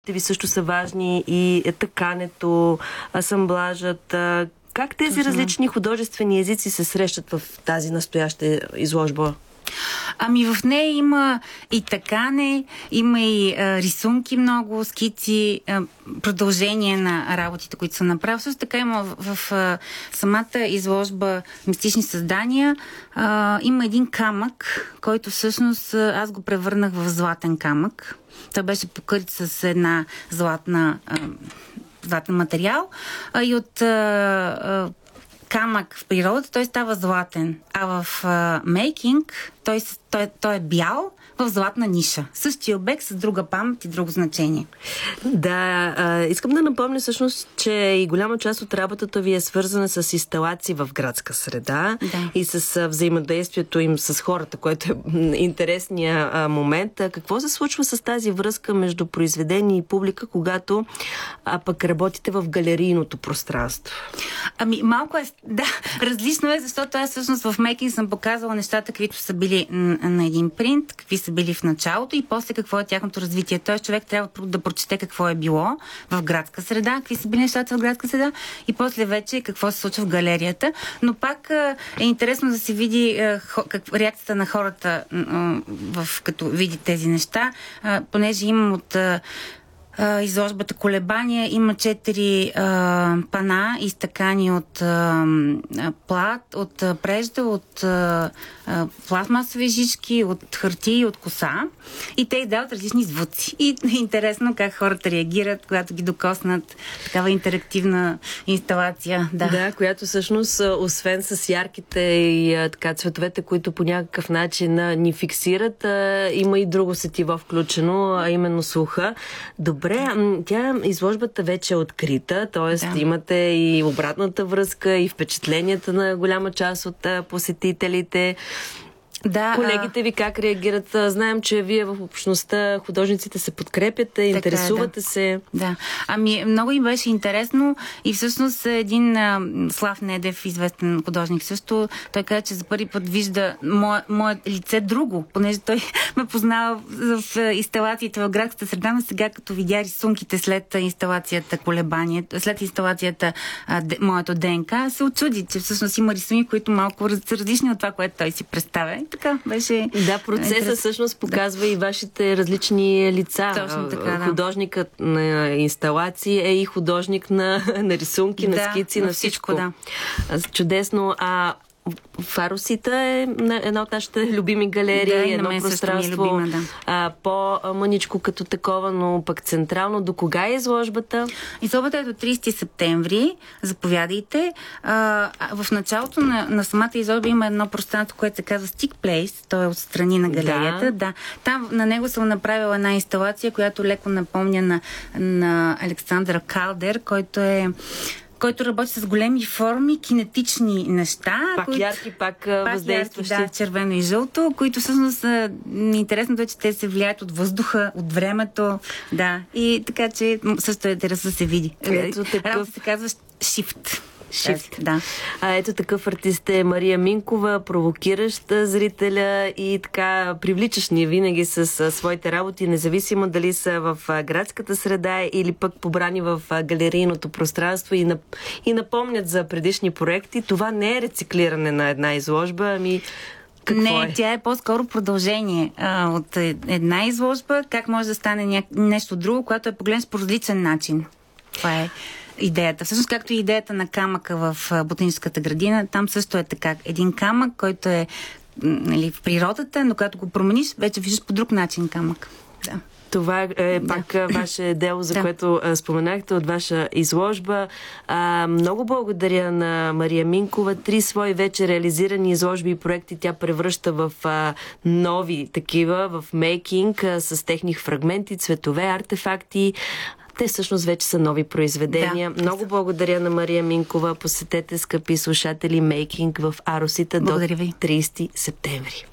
ви също са важни и тъкането, асамблажът. Как тези различни художествени езици се срещат в тази настояща изложба? Ами в нея има и тъкане, има и рисунки много, скици, продължение на работите, които са направил. Също така има в самата изложба мистични създания. Има един камък, който всъщност аз го превърнах в златен камък. Той беше покрит с една златен материал и от камък в природата той става златен, а в мейкинг той е бял в златна ниша. Същия обект с друга памет и друго значение. Да, искам да напомня всъщност, че и голяма част от работата ви е свързана с инсталации в градска среда и с взаимодействието им с хората, което е интересния момент. Какво се случва с тази връзка между произведение и публика, когато пък работите в галерийното пространство? Ами малко е, различно е, защото аз всъщност в мейкинг съм показвала нещата, които са били на един принт, какви са били в началото и после какво е тяхното развитие. Тоест човек трябва да прочете какво е било в градска среда, какви са били нещата в градска среда и после вече какво се случва в галерията. Но пак е интересно да се види реакцията на хората като види тези неща, понеже имам от изложбата Колебания има 4 пана, изтъкани от плат, от прежда, от пластмасови жички, от хартия и от коса. И те издават различни звуци. И е интересно как хората реагират, когато ги докоснат. Такава интерактивна инсталация. Да, която всъщност, освен с ярките и цветовете, които по някакъв начин ни фиксират, има и друго сетиво включено, а именно слуха. Добре, изложбата вече е открита, т.е. имате и обратната връзка, и впечатленията на голяма част от посетителите. Да, колегите ви как реагират? Знаем, че вие в общността художниците се подкрепяте, интересувате се. Да. Ами много им беше интересно и всъщност един Слав Недев, известен художник също, той каза, че за първи път вижда мое лице друго, понеже той ме познава в инсталациите в градската среда, но сега като видя рисунките след инсталацията Колебание, след инсталацията Моето ДНК, се очуди, че всъщност има рисунки, които малко са различни от това, което той си представя. Така беше. Да, процесът всъщност показва и вашите различни лица. Точно така, художникът на инсталации е и художник на рисунки, на скици, на всичко. Чудесно. В Арусита е една от нашите любими галерии, едно пространство по-мъничко като такова, но пък централно. До кога е изложбата? Изложбата е до 30 септември. Заповядайте. В началото на самата изложба има едно пространство, което се казва Stick Place. То е отстрани на галерията. Да. Там на него съм направила една инсталация, която леко напомня на Александър Калдер, който работи с големи форми, кинетични неща. Ярки, въздействащи. Да, червено и жълто, които всъщност интересното е, че те се влияят от въздуха, от времето. Да. И така, че също е интересно да се види. Работа се казва Shift. Да. Ето такъв артист е Мария Минкова, провокираща зрителя и така привличаш ни винаги с своите работи, независимо дали са в градската среда или пък побрани в галерийното пространство и напомнят за предишни проекти. Това не е рециклиране на една изложба, тя е по-скоро продължение от една изложба. Как може да стане нещо друго, което е погледнеш по различен начин. Това е идеята. Всъщност, както и идеята на камъка в ботаническата градина, там също е така. Един камък, който е в природата, но когато го промениш, вече виждаш по друг начин камък. Да. Това е пак ваше дело, за което споменахте от ваша изложба. Много благодаря на Мария Минкова. 3 свои вече реализирани изложби и проекти тя превръща в нови такива, в мейкинг, с техни фрагменти, цветове, артефакти. Те всъщност вече са нови произведения. Много благодаря на Мария Минкова. Посетете, скъпи слушатели, мейкинг в Арусита до 30 септември.